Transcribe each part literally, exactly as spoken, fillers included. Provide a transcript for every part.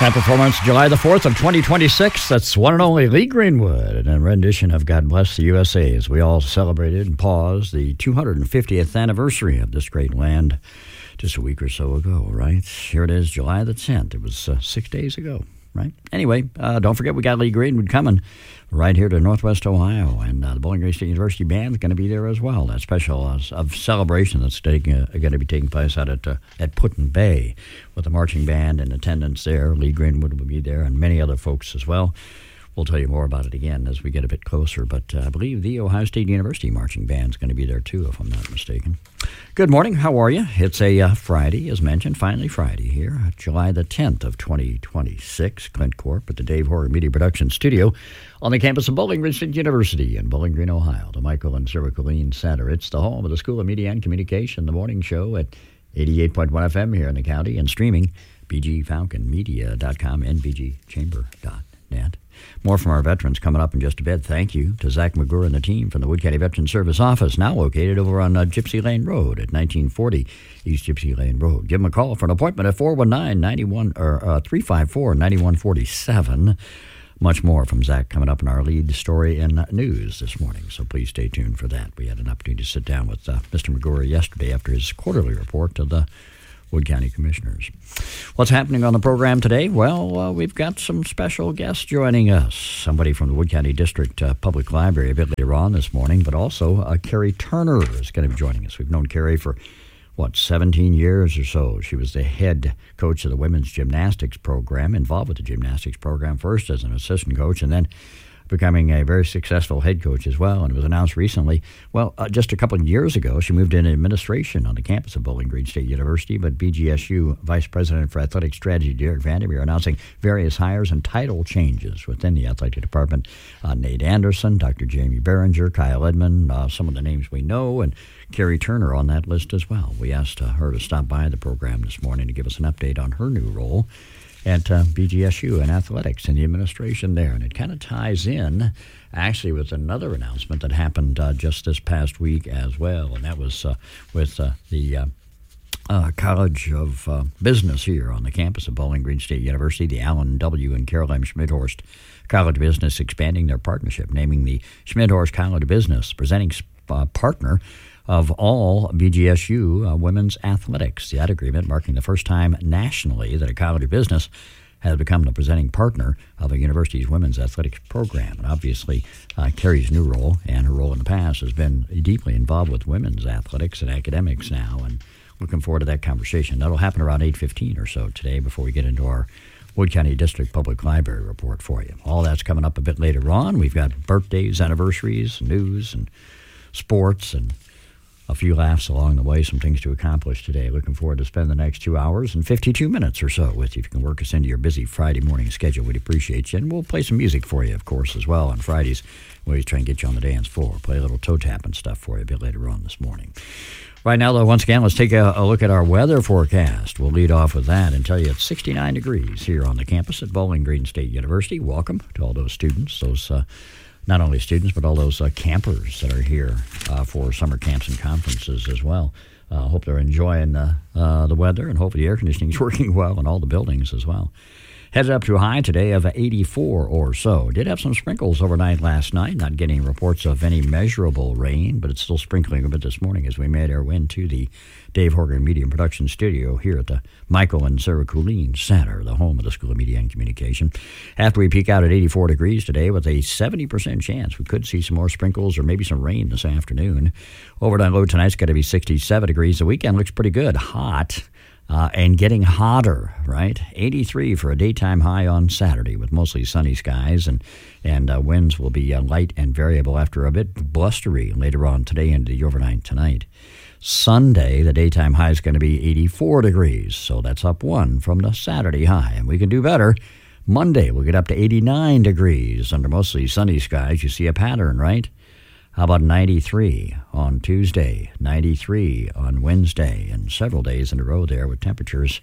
That performance, July the fourth of twenty twenty-six. That's one and only Lee Greenwood in a rendition of God Bless the U S A as we all celebrated and paused the two hundred fiftieth anniversary of this great land just a week or so ago, right? Here it is, July the tenth. It was uh, six days ago, right? Anyway, uh, don't forget we got Lee Greenwood coming right here to Northwest Ohio, and uh, the Bowling Green State University Band is going to be there as well. That special uh, of celebration that's taking, uh, going to be taking place out at uh, at Put-in-Bay with the marching band in attendance there. Lee Greenwood will be there, and many other folks as well. We'll tell you more about it again as we get a bit closer, but uh, I believe the Ohio State University Marching Band is going to be there too, if I'm not mistaken. Good morning. How are you? It's a uh, Friday, as mentioned, finally Friday here, July the tenth of twenty twenty-six. Clint Corp at the Dave Horgan Media Production Studio on the campus of Bowling Green State University in Bowling Green, Ohio, the Michael and Sarah Colleen Center. It's the home of the School of Media and Communication, the morning show at eighty-eight point one F M here in the county, and streaming b g falcon media dot com and b g chamber dot net. More from our veterans coming up in just a bit. Thank you to Zach McGurr and the team from the Wood County Veteran Service Office, now located over on uh, Gypsy Lane Road at nineteen forty East Gypsy Lane Road. Give them a call for an appointment at four one nine, nine one or uh, three five four, nine one four seven. Much more from Zach coming up in our lead story in news this morning, so please stay tuned for that. We had an opportunity to sit down with uh, Mister McGurr yesterday after his quarterly report to the Wood County Commissioners. What's happening on the program today? Well, uh, we've got some special guests joining us. Somebody from the Wood County District uh, Public Library a bit later on this morning, but also uh, Carrie Turner is going to be joining us. We've known Carrie for, what, seventeen years or so. She was the head coach of the women's gymnastics program, involved with the gymnastics program first as an assistant coach, and then becoming a very successful head coach as well. And it was announced recently, well, uh, just a couple of years ago, she moved into administration on the campus of Bowling Green State University, but B G S U Vice President for Athletic Strategy, Derek Vandermeer, announcing various hires and title changes within the athletic department. Uh, Nate Anderson, Doctor Jamie Behringer, Kyle Edmond, uh, some of the names we know, and Carrie Turner on that list as well. We asked uh, her to stop by the program this morning to give us an update on her new role at uh, B G S U and athletics and the administration there. And it kind of ties in, actually, with another announcement that happened uh, just this past week as well, and that was uh, with uh, the uh, uh, College of uh, Business here on the campus of Bowling Green State University, the Allen W. and Carol M. Schmidhorst College of Business expanding their partnership, naming the Schmidhorst College of Business presenting uh, partner of all B G S U uh, women's athletics. That agreement marking the first time nationally that a College of Business has become the presenting partner of a university's women's athletics program. And obviously, uh, Carrie's new role and her role in the past has been deeply involved with women's athletics and academics now, and looking forward to that conversation. That'll happen around eight fifteen or so today before we get into our Wood County District Public Library report for you. All that's coming up a bit later on. We've got birthdays, anniversaries, news, and sports, and a few laughs along the way, some things to accomplish today. Looking forward to spend the next two hours and fifty-two minutes or so with you. If you can work us into your busy Friday morning schedule, we'd appreciate you. And we'll play some music for you, of course, as well on Fridays. We always try and get you on the dance floor. Play a little toe tapping stuff for you a bit later on this morning. Right now, though, once again, let's take a, a look at our weather forecast. We'll lead off with that and tell you it's sixty-nine degrees here on the campus at Bowling Green State University. Welcome to all those students, those uh, not only students, but all those uh, campers that are here uh, for summer camps and conferences as well. I uh, hope they're enjoying uh, uh, the weather, and hopefully the air conditioning is working well in all the buildings as well. Headed up to a high today of eighty-four or so. Did have some sprinkles overnight last night, not getting reports of any measurable rain, but it's still sprinkling a bit this morning as we made our way into the Dave Horgan Media and Production Studio here at the Michael and Sarah Colleen Center, the home of the School of Media and Communication. After we peak out at eighty-four degrees today with a seventy percent chance we could see some more sprinkles or maybe some rain this afternoon. Overnight low tonight's got to be sixty-seven degrees. The weekend looks pretty good, hot. Uh, and getting hotter, right? eighty-three for a daytime high on Saturday with mostly sunny skies, and and uh, winds will be uh, light and variable after a bit blustery later on today into the overnight tonight. Sunday, the daytime high is going to be eighty-four degrees, so that's up one from the Saturday high, and we can do better. Monday, we'll get up to eighty-nine degrees under mostly sunny skies. You see a pattern, right? How about ninety-three on Tuesday, ninety-three on Wednesday, and several days in a row there with temperatures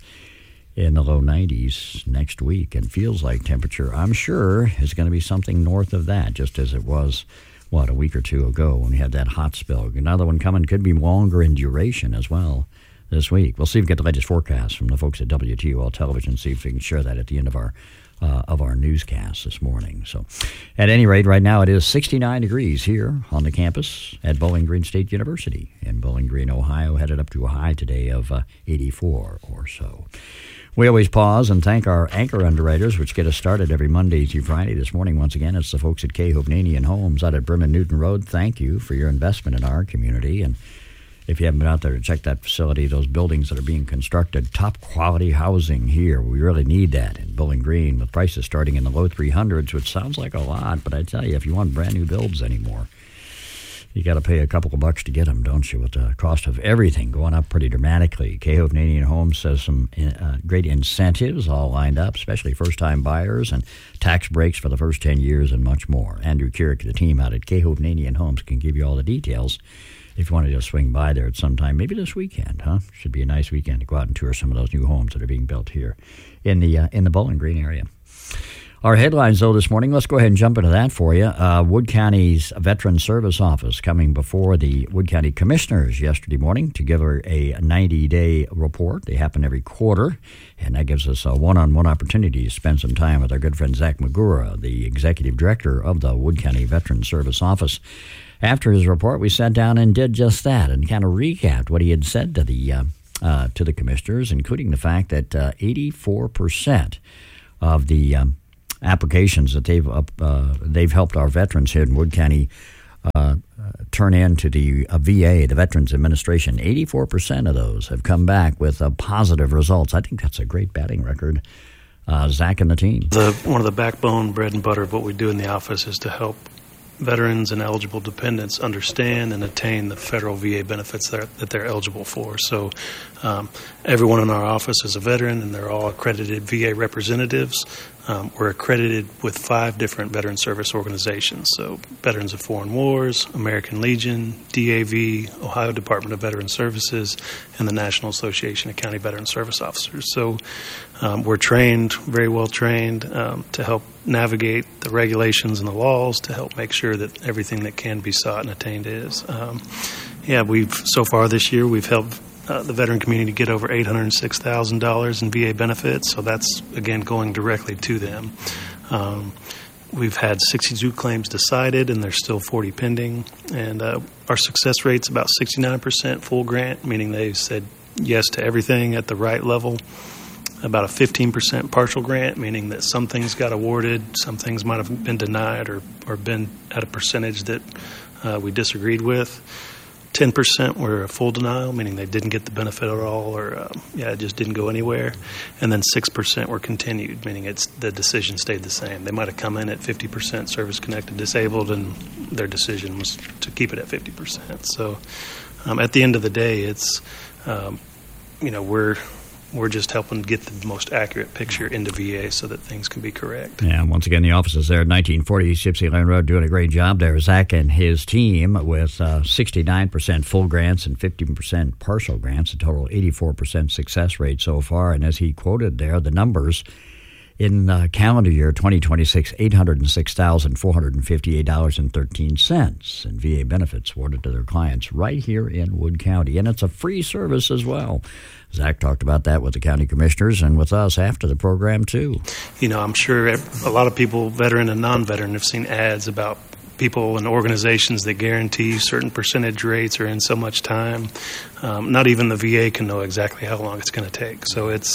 in the low nineties next week. And feels like temperature, I'm sure, is going to be something north of that, just as it was, what, a week or two ago when we had that hot spell. Another one coming could be longer in duration as well this week. We'll see if we get the latest forecast from the folks at W T O L Television, see if we can share that at the end of our uh, of our newscast this morning. So at any rate, right now it is sixty-nine degrees here on the campus at Bowling Green State University in Bowling Green, Ohio, headed up to a high today of uh, eighty-four or so. We always pause and thank our anchor underwriters, which get us started every Monday through Friday. This morning, once again, it's the folks at K. Hovnanian Homes out at Bremen Newton Road. Thank you for your investment in our community. And if you haven't been out there to check that facility, those buildings that are being constructed, top quality housing here. We really need that in Bowling Green with prices starting in the low three hundreds, which sounds like a lot. But I tell you, if you want brand new builds anymore, you got to pay a couple of bucks to get them, don't you, with the cost of everything going up pretty dramatically. K. Hovnanian Homes says some uh, great incentives all lined up, especially first-time buyers and tax breaks for the first ten years and much more. Andrew Kierick, the team out at K. Hovnanian Homes, can give you all the details if you want to just swing by there at some time, maybe this weekend, huh? Should be a nice weekend to go out and tour some of those new homes that are being built here in the uh, in the Bowling Green area. Our headlines, though, this morning, let's go ahead and jump into that for you. Uh, Wood County's Veteran Service Office coming before the Wood County Commissioners yesterday morning to give her a ninety-day report. They happen every quarter, and that gives us a one-on-one opportunity to spend some time with our good friend Zach Magura, the Executive Director of the Wood County Veteran Service Office. After his report, we sat down and did just that and kind of recapped what he had said to the uh, uh, to the commissioners, including the fact that uh, eighty-four percent of the um, applications that they've up, uh, they've helped our veterans here in Wood County uh, uh, turn in to the uh, V A, the Veterans Administration, eighty-four percent of those have come back with uh, positive results. I think that's a great batting record. Uh, Zach and the team. The, one of the backbone, bread and butter of what we do in the office is to help veterans and eligible dependents understand and attain the federal V A benefits that, that they're eligible for. So um, everyone in our office is a veteran, and they're all accredited V A representatives. Um, we're accredited with five different veteran service organizations. So Veterans of Foreign Wars, American Legion, D A V, Ohio Department of Veteran Services, and the National Association of County Veteran Service Officers. So um, we're trained, very well trained, um, to help navigate the regulations and the laws to help make sure that everything that can be sought and attained is. Um, yeah, we've so far this year we've helped Uh, the veteran community get over eight hundred six thousand dollars in V A benefits, so that's, again, going directly to them. Um, we've had sixty-two claims decided, and there's still forty pending. And uh, our success rate's about sixty-nine percent full grant, meaning they've said yes to everything at the right level. About a fifteen percent partial grant, meaning that some things got awarded, some things might have been denied or, or been at a percentage that uh, we disagreed with. ten percent were a full denial, meaning they didn't get the benefit at all, or uh, yeah, it just didn't go anywhere. And then six percent were continued, meaning it's the decision stayed the same. They might have come in at fifty percent service-connected disabled, and their decision was to keep it at fifty percent. So um, at the end of the day, it's, um, you know, we're we're just helping get the most accurate picture into V A so that things can be correct. Yeah, once again, the office is there at nineteen forty East Gypsy Lane Road, doing a great job there. Zach and his team with uh, sixty-nine percent full grants and fifteen percent partial grants, a total eighty-four percent success rate so far. And as he quoted there, the numbers in uh, calendar year twenty twenty-six, eight hundred six thousand four hundred fifty-eight dollars and thirteen cents in V A benefits awarded to their clients right here in Wood County. And it's a free service as well. Zach talked about that with the county commissioners and with us after the program, too. You know, I'm sure a lot of people, veteran and non-veteran, have seen ads about people and organizations that guarantee certain percentage rates or in so much time. Um, not even the V A can know exactly how long it's going to take. So it's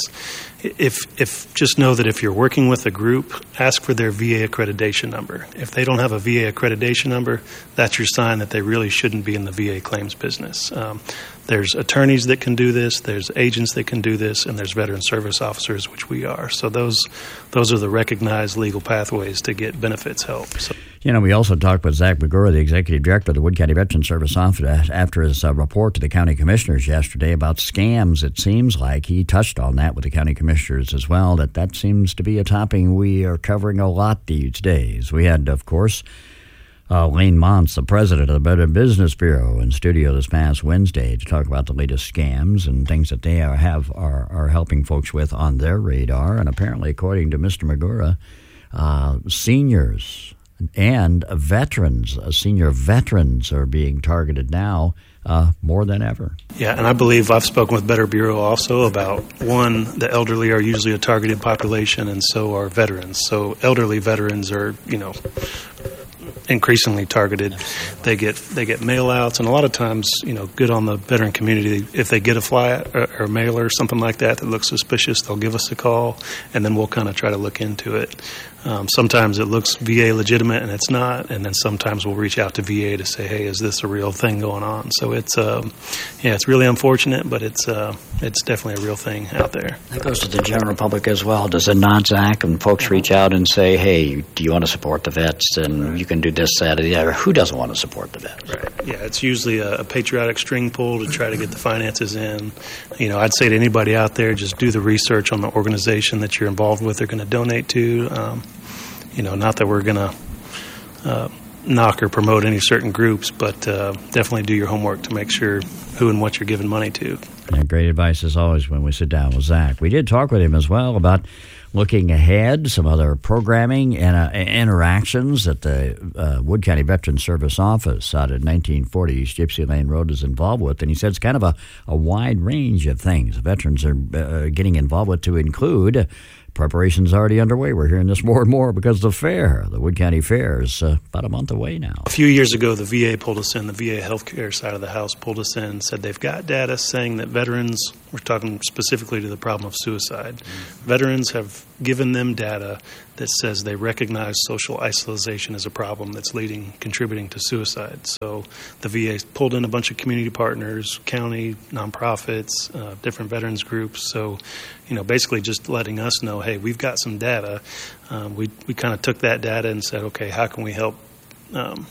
if if just know that if you're working with a group, ask for their V A accreditation number. If they don't have a V A accreditation number, that's your sign that they really shouldn't be in the V A claims business. Um, there's attorneys that can do this, there's agents that can do this, and there's veteran service officers, which we are. So those those are the recognized legal pathways to get benefits help. So. You know, we also talked with Zach Magura, the Executive Director of the Wood County Veteran Service Office, after his uh, report to the county commissioners yesterday about scams. It seems like he touched on that with the county commissioners as well, that that seems to be a topic we are covering a lot these days. We had, of course, uh, Lane Montz, the president of the Better Business Bureau, in studio this past Wednesday to talk about the latest scams and things that they are, have are, are helping folks with on their radar. And apparently, according to Mister Magura, uh, seniors and veterans, uh, senior veterans are being targeted now uh, more than ever. Yeah, and I believe I've spoken with Better Bureau also about, one, the elderly are usually a targeted population, and so are veterans. So elderly veterans are, you know, increasingly targeted. They get they get mail outs, and a lot of times, you know, good on the veteran community. If they get a flyer or, or a mailer or something like that that looks suspicious, they'll give us a call, and then we'll kind of try to look into it. Um, sometimes it looks V A legitimate, and it's not, and then sometimes we'll reach out to V A to say, hey, is this a real thing going on? So it's, um, yeah, it's really unfortunate, but it's uh, it's definitely a real thing out there. That goes to the general public as well. Does it not, Zach? And folks reach out and say, hey, do you want to support the vets? And right. you can do this, that, or the other. Who doesn't want to support the vets? Right. Yeah, it's usually a, a patriotic string pull to try to get the finances in. You know, I'd say to anybody out there, just do the research on the organization that you're involved with or going to donate to. Um, you know, not that we're going to uh, knock or promote any certain groups, but uh, definitely do your homework to make sure who and what you're giving money to. And great advice as always when we sit down with Zach. We did talk with him as well about looking ahead, some other programming and uh, interactions that the uh, Wood County Veterans Service Office out at nineteen forty East Gypsy Lane Road is involved with. And he said it's kind of a, a wide range of things veterans are uh, getting involved with, to include preparations already underway. We're hearing this more and more because the fair, the Wood County Fair, is uh, about a month away now. A few years ago, the V A pulled us in, the V A healthcare side of the house pulled us in and said they've got data saying that veterans, we're talking specifically to the problem of suicide, mm-hmm. veterans have given them data that says they recognize social isolation as a problem that's leading, contributing to suicide. So the V A pulled in a bunch of community partners, county, nonprofits, uh, different veterans groups. So, you know, basically just letting us know, hey, we've got some data. Um, we we kind of took that data and said, okay, how can we help um,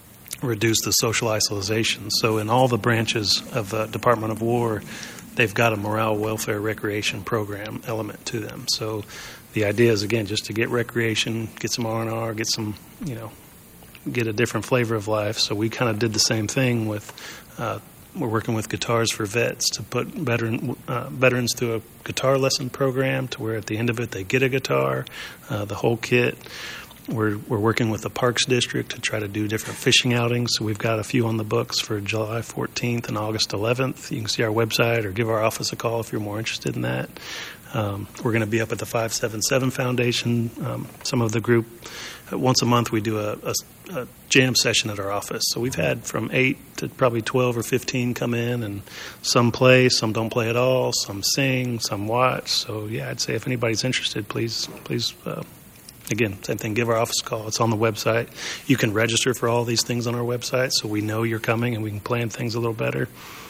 reduce the social isolation? So in all the branches of the Department of War, they've got a morale, welfare, recreation program element to them. So the idea is, again, just to get recreation, get some R and R, get some, you know, get a different flavor of life. So we kind of did the same thing with, uh, we're working with Guitars for Vets to put veteran, uh, veterans through a guitar lesson program to where at the end of it they get a guitar, uh, the whole kit. We're we're working with the Parks District to try to do different fishing outings. So we've got a few on the books for July fourteenth and August eleventh. You can see our website or give our office a call if you're more interested in that. Um, we're going to be up at the five seven seven Foundation. Um, some of the group, once a month we do a, a, a jam session at our office. So we've had from eight to probably twelve or fifteen come in, and some play, some don't play at all, some sing, some watch. So yeah, I'd say if anybody's interested, please, please, uh, again, same thing, give our office a call. It's on the website. You can register for all these things on our website so we know you're coming and we can plan things a little better.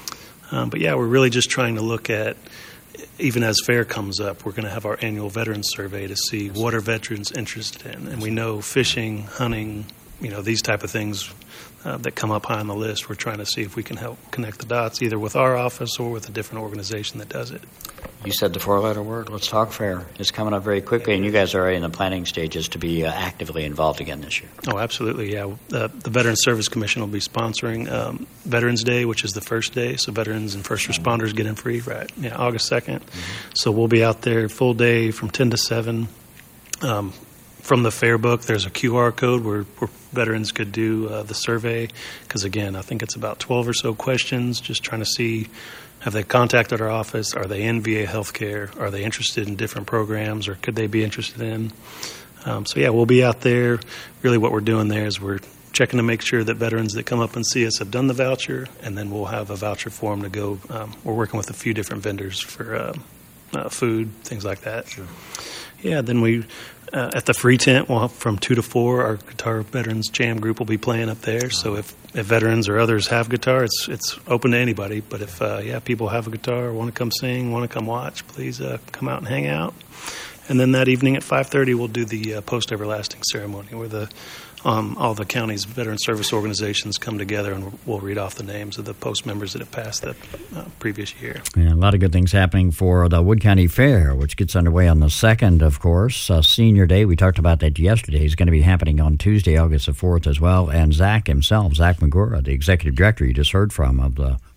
Um, but yeah, we're really just trying to look at, even as fair comes up, we're going to have our annual veterans survey to see what are veterans interested in. And we know fishing, hunting, you know, these type of things uh, that come up high on the list. We're trying to see if we can help connect the dots either with our office or with a different organization that does it. You said the four-letter word. Let's talk fair. It's coming up very quickly, and you guys are already in the planning stages to be uh, actively involved again this year. Oh, absolutely, yeah. Uh, the Veterans Service Commission will be sponsoring um, Veterans Day, which is the first day, so veterans and first responders get in free, right? Yeah, August second. Mm-hmm. So we'll be out there full day from ten to seven. Um, from the fair book, there's a Q R code where, where veterans could do uh, the survey, because, again, I think it's about twelve or so questions, just trying to see, have they contacted our office? Are they in V A healthcare? Are they interested in different programs, or could they be interested in? Um, so, yeah, we'll be out there. Really what we're doing there is we're checking to make sure that veterans that come up and see us have done the voucher, and then we'll have a voucher for them to go. Um, we're working with a few different vendors for uh, uh, food, things like that. Sure. Yeah, then we, uh, at the free tent, we'll have from two to four, our Guitar Veterans Jam group will be playing up there. So if, if veterans or others have guitar, it's it's open to anybody. But if, uh, yeah, people have a guitar, want to come sing, want to come watch, please uh, come out and hang out. And then that evening at five thirty, we'll do the uh, post-everlasting ceremony where the um, all the county's veteran service organizations come together, and we'll read off the names of the post members that have passed the uh, previous year. Yeah, a lot of good things happening for the Wood County Fair, which gets underway on the second, of course. Uh, Senior Day, we talked about that yesterday, is going to be happening on Tuesday, August the fourth as well. And Zach himself, Zach Magura, the executive director you just heard from of the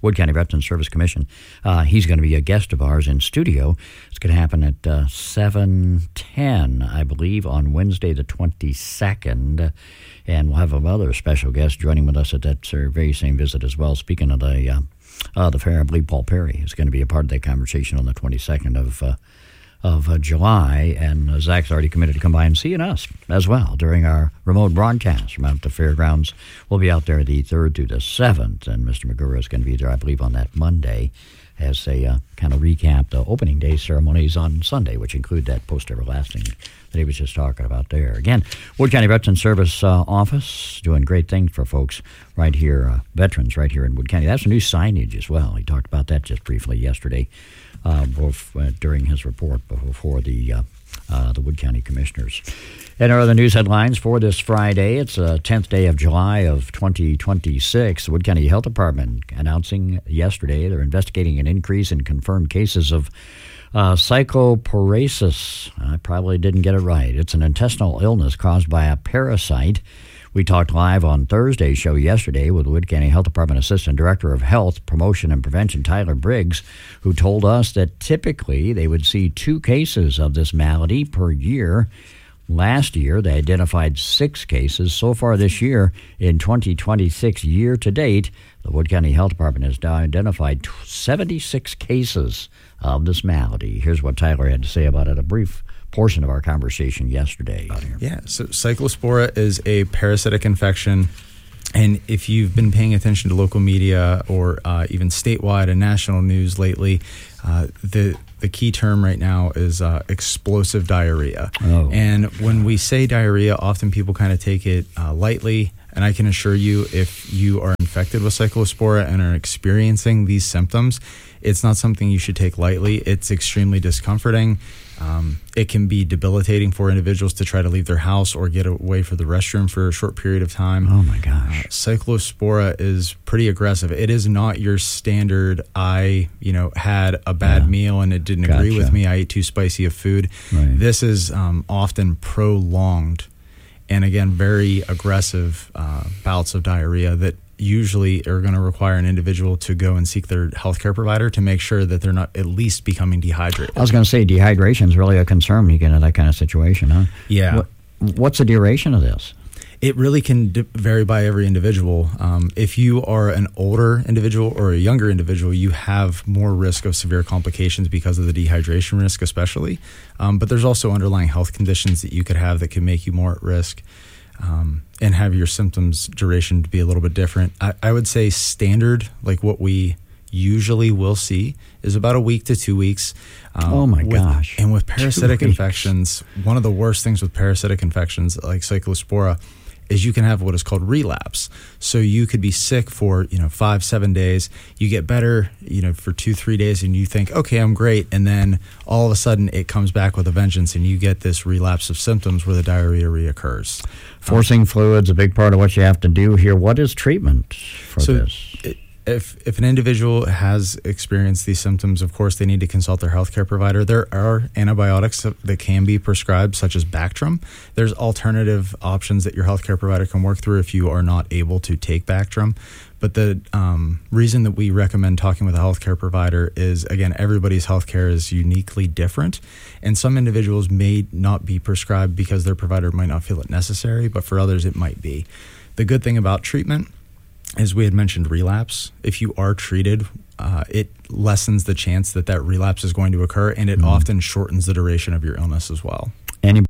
Wood County Veterans Service Commission. Uh, he's going to be a guest of ours in studio. It's going to happen at uh, seven ten, I believe, on Wednesday the twenty-second. And we'll have another special guest joining with us at that very same visit as well. Speaking of the uh, uh, the fair, I believe Paul Perry is going to be a part of that conversation on the twenty-second of uh, of uh, July. And uh, Zach's already committed to come by and seeing us as well during our remote broadcast from out at the fairgrounds. We'll be out there the third through the seventh, and Mister Magura is going to be there, I believe, on that Monday as they uh, kind of recap the opening day ceremonies on Sunday, which include that post-everlasting that he was just talking about there. Again, Wood County Veterans Service uh, Office doing great things for folks right here, uh, veterans right here in Wood County. That's new signage as well. He talked about that just briefly yesterday uh, both, uh, during his report before the uh, uh, the Wood County Commissioners. And our other news headlines for this Friday, it's the uh, tenth day of July of twenty twenty-six. The Wood County Health Department announcing yesterday they're investigating an increase in confirmed cases of uh, cyclosporasis. I probably didn't get it right. It's an intestinal illness caused by a parasite. We talked live on Thursday's show yesterday with Wood County Health Department Assistant Director of Health, Promotion, and Prevention, Tyler Briggs, who told us that typically they would see two cases of this malady per year. Last year, they identified six cases. So far this year, in twenty twenty-six year to date, the Wood County Health Department has identified seventy-six cases of this malady. Here's what Tyler had to say about it, a brief portion of our conversation yesterday. Yeah, so Cyclospora is a parasitic infection, and if you've been paying attention to local media or uh, even statewide and national news lately, uh, the the key term right now is uh, explosive diarrhea. Oh. And when we say diarrhea, often people kind of take it uh, lightly, and I can assure you, if you are infected with Cyclospora and are experiencing these symptoms, it's not something you should take lightly. It's extremely discomforting. Um, it can be debilitating for individuals to try to leave their house or get away from the restroom for a short period of time. Oh, my gosh. Uh, Cyclospora is pretty aggressive. It is not your standard, I, you know, had a bad Yeah. meal and it didn't Gotcha. agree with me. I ate too spicy of food. Right. This is um, often prolonged and, again, very aggressive uh, bouts of diarrhea that usually are going to require an individual to go and seek their healthcare provider to make sure that they're not at least becoming dehydrated. I was going to say dehydration is really a concern when you get into that kind of situation, huh? Yeah. What, what's the duration of this? It really can d- vary by every individual. Um, if you are an older individual or a younger individual, you have more risk of severe complications because of the dehydration risk especially. Um, but there's also underlying health conditions that you could have that can make you more at risk. Um, and have your symptoms duration to be a little bit different. I, I would say standard, like what we usually will see, is about a week to two weeks. Um, Oh, my with, gosh. And with parasitic Two weeks. infections, one of the worst things with parasitic infections like Cyclospora is you can have what is called relapse. So you could be sick for, you know, five, seven days. You get better, you know, for two, three days, and you think, okay, I'm great. And then all of a sudden it comes back with a vengeance, and you get this relapse of symptoms where the diarrhea reoccurs. Forcing fluids, a big part of what you have to do here. What is treatment for So this? it, if if an individual has experienced these symptoms, of course, they need to consult their healthcare provider. There are antibiotics that can be prescribed, such as Bactrim. There's alternative options that your healthcare provider can work through if you are not able to take Bactrim. But the um, reason that we recommend talking with a healthcare provider is, again, everybody's healthcare is uniquely different. And some individuals may not be prescribed because their provider might not feel it necessary, but for others it might be. The good thing about treatment, as we had mentioned, relapse. If you are treated, uh, it lessens the chance that that relapse is going to occur, and it mm. often shortens the duration of your illness as well. Any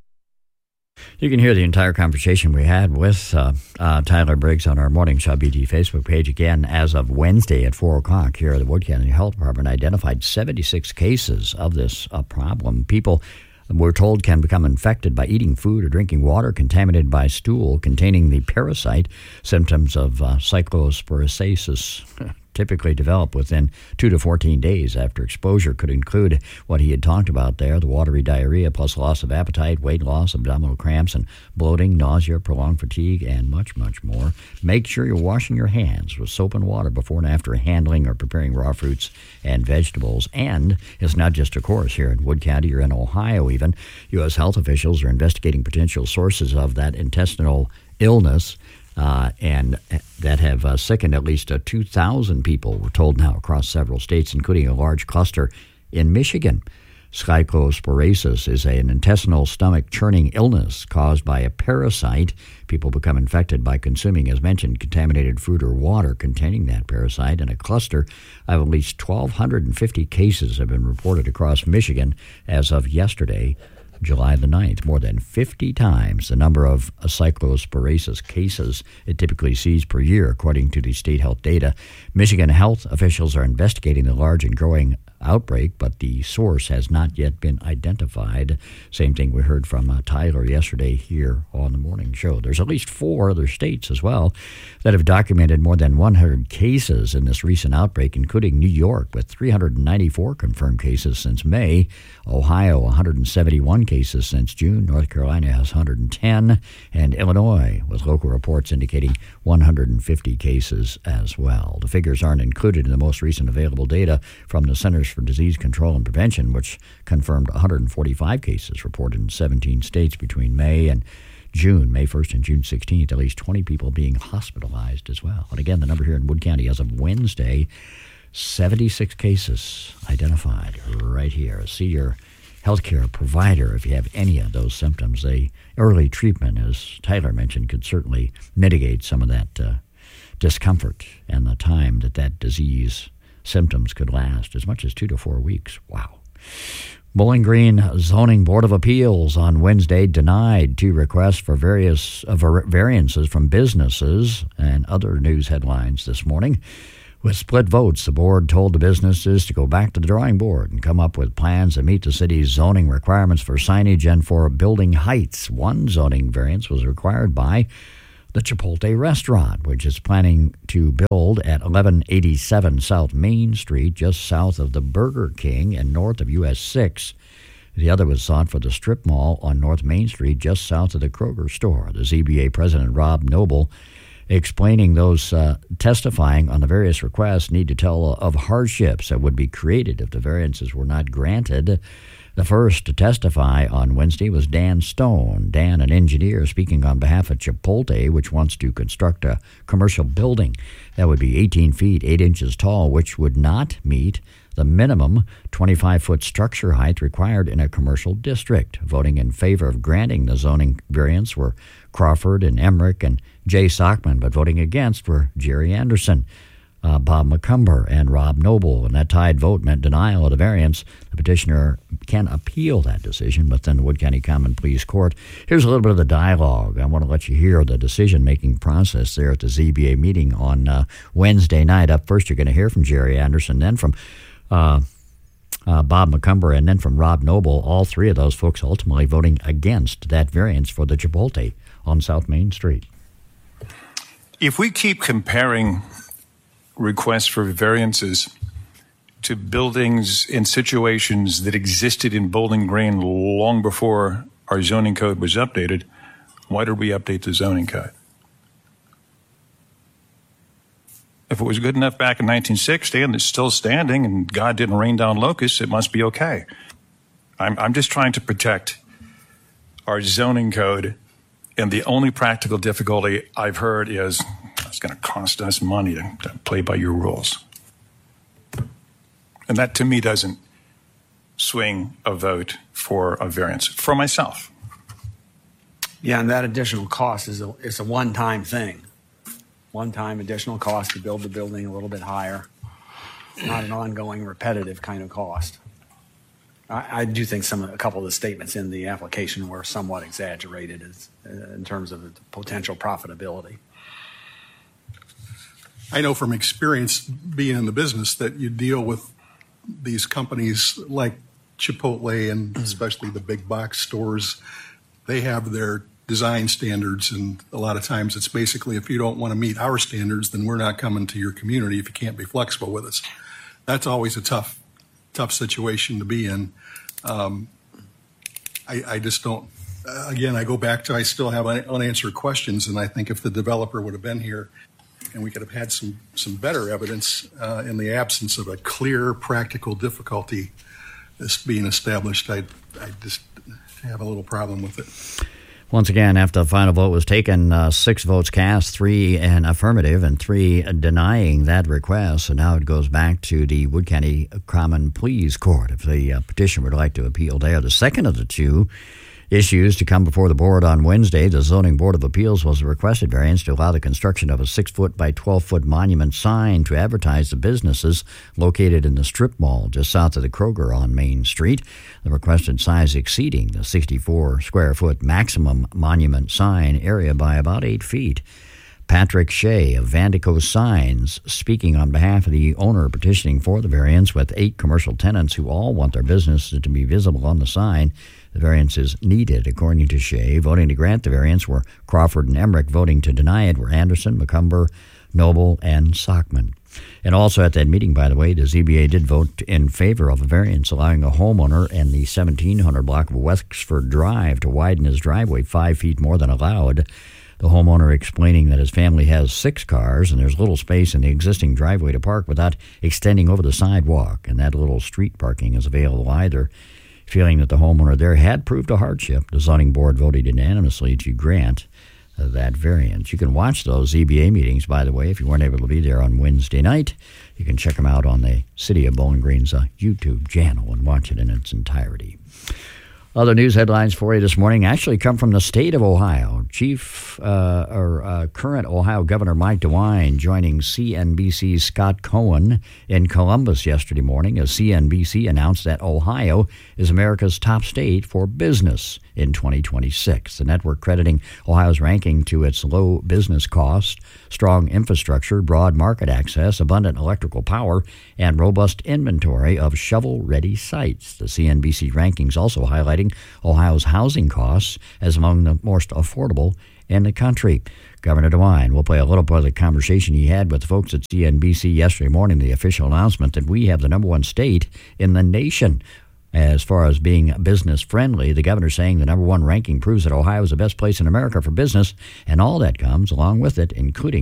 You can hear the entire conversation we had with uh, uh, Tyler Briggs on our Morning Shaw B D Facebook page. Again, as of Wednesday at four o'clock here at the Wood County Health Department, identified seventy-six cases of this uh, problem. People, we're told, can become infected by eating food or drinking water contaminated by stool containing the parasite. Symptoms of uh, cyclosporiasis typically develop within two to fourteen days after exposure. Could include what he had talked about there, the watery diarrhea plus loss of appetite, weight loss, abdominal cramps, and bloating, nausea, prolonged fatigue, and much, much more. Make sure you're washing your hands with soap and water before and after handling or preparing raw fruits and vegetables. And it's not just, of course, here in Wood County or in Ohio even. U S health officials are investigating potential sources of that intestinal illness. uh, and that have uh, sickened at least uh, two thousand people, we're told now, across several states, including a large cluster in Michigan. Cyclosporasis is an intestinal stomach churning illness caused by a parasite. People become infected by consuming, as mentioned, contaminated food or water containing that parasite, and a cluster of at least one thousand two hundred fifty cases have been reported across Michigan as of yesterday, July the ninth, more than fifty times the number of cyclosporasis cases it typically sees per year, according to the state health data. Michigan health officials are investigating the large and growing outbreak, but the source has not yet been identified. Same thing we heard from uh, Tyler yesterday here on the morning show. There's at least four other states as well that have documented more than one hundred cases in this recent outbreak, including New York with three hundred ninety-four confirmed cases since May, Ohio one hundred seventy-one cases since June, North Carolina has one hundred ten, and Illinois, with local reports indicating one hundred fifty cases as well. The figures aren't included in the most recent available data from the Centers for Disease Control and Prevention, which confirmed one hundred forty-five cases reported in seventeen states between May and June, May first and June sixteenth, at least twenty people being hospitalized as well. And again, the number here in Wood County as of Wednesday, seventy-six cases identified right here. See your healthcare provider if you have any of those symptoms. The early treatment, as Tyler mentioned, could certainly mitigate some of that uh, discomfort and the time that that disease symptoms could last, as much as two to four weeks. Wow. Bowling Green Zoning Board of Appeals on Wednesday denied two requests for various uh, variances from businesses, and other news headlines this morning. With split votes, the board told the businesses to go back to the drawing board and come up with plans that meet the city's zoning requirements for signage and for building heights. One zoning variance was required by the Chipotle restaurant, which is planning to build at eleven eighty-seven South Main Street, just south of the Burger King and north of U S six. The other was sought for the strip mall on North Main Street, just south of the Kroger store. The Z B A president, Rob Noble, explaining those uh, testifying on the various requests need to tell of hardships that would be created if the variances were not granted. The first to testify on Wednesday was Dan Stone. Dan, an engineer, speaking on behalf of Chipotle, which wants to construct a commercial building that would be eighteen feet, eight inches tall, which would not meet the minimum twenty-five foot structure height required in a commercial district. Voting in favor of granting the zoning variance were Crawford and Emmerich and Jay Sockman, but voting against were Jerry Anderson, Uh, Bob McCumber, and Rob Noble. And that tied vote meant denial of the variance. The petitioner can appeal that decision, but then the Wood County Common Pleas Court. Here's a little bit of the dialogue. I want to let you hear the decision-making process there at the Z B A meeting on uh, Wednesday night. Up first, you're going to hear from Jerry Anderson, then from uh, uh, Bob McCumber, and then from Rob Noble. All three of those folks ultimately voting against that variance for the Chipotle on South Main Street. If we keep comparing requests for variances to buildings in situations that existed in Bowling Green long before our zoning code was updated, why did we update the zoning code? If it was good enough back in nineteen sixty and it's still standing and God didn't rain down locusts, it must be okay. I'm, I'm just trying to protect our zoning code, and the only practical difficulty I've heard is it's going to cost us money to, to play by your rules. And that, to me, doesn't swing a vote for a variance for myself. Yeah, and that additional cost is a, it's a one-time thing. One-time additional cost to build the building a little bit higher. Not an ongoing, repetitive kind of cost. I, I do think some a couple of the statements in the application were somewhat exaggerated as, uh, in terms of the potential profitability. I know from experience being in the business that you deal with these companies like Chipotle and especially the big box stores. They have their design standards, and a lot of times it's basically, if you don't want to meet our standards, then we're not coming to your community if you can't be flexible with us. That's always a tough, tough situation to be in. Um, I, I just don't, uh, again, I go back to I still have un- unanswered questions, and I think if the developer would have been here, and we could have had some, some better evidence uh, in the absence of a clear practical difficulty that's being established, I I just have a little problem with it. Once again, after the final vote was taken, uh, six votes cast, three in affirmative and three denying that request. So now it goes back to the Wood County Common Pleas Court if the uh, petitioner would like to appeal there. The second of the two issues to come before the board on Wednesday, the Zoning Board of Appeals was a requested variance to allow the construction of a six-foot by twelve-foot monument sign to advertise the businesses located in the strip mall just south of the Kroger on Main Street. The requested size exceeding the sixty-four square foot maximum monument sign area by about eight feet. Patrick Shea of Vandico Signs, speaking on behalf of the owner petitioning for the variance with eight commercial tenants who all want their businesses to be visible on the sign. The variance is needed, according to Shea. Voting to grant the variance were Crawford and Emmerich. Voting to deny it were Anderson, McCumber, Noble, and Sockman. And also at that meeting, by the way, the Z B A did vote in favor of a variance allowing a homeowner in the seventeen hundred block of Wexford Drive to widen his driveway five feet more than allowed. The homeowner explaining that his family has six cars and there's little space in the existing driveway to park without extending over the sidewalk, and that little street parking is available either. Feeling that the homeowner there had proved a hardship, the zoning board voted unanimously to grant uh, that variance. You can watch those Z B A meetings, by the way, if you weren't able to be there on Wednesday night. You can check them out on the City of Bowling Green's uh, YouTube channel and watch it in its entirety. Other news headlines for you this morning actually come from the state of Ohio. Chief uh, or uh, current Ohio Governor Mike DeWine joining C N B C's Scott Cohen in Columbus yesterday morning as C N B C announced that Ohio is America's top state for business in twenty twenty-six. The network crediting Ohio's ranking to its low business cost, strong infrastructure, broad market access, abundant electrical power, and robust inventory of shovel-ready sites. The C N B C rankings also highlighting Ohio's housing costs as among the most affordable in the country. Governor DeWine will play a little part of the conversation he had with the folks at C N B C yesterday morning, the official announcement that we have the number one state in the nation as far as being business friendly. The governor saying the number one ranking proves that Ohio is the best place in America for business, and all that comes along with it, including